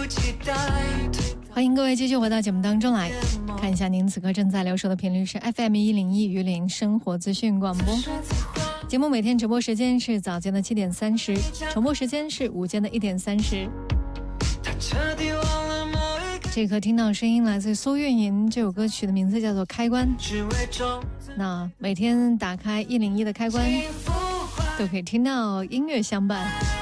欢迎各位继续回到节目当中来，看一下您此刻正在留守的频率是 FM101榆林生活资讯广播。节目每天直播时间是早间的7点30，重播时间是午间的1点30。这颗听到声音来自苏运莹，这首歌曲的名字叫做《开关》。那每天打开101的开关，都可以听到音乐相伴。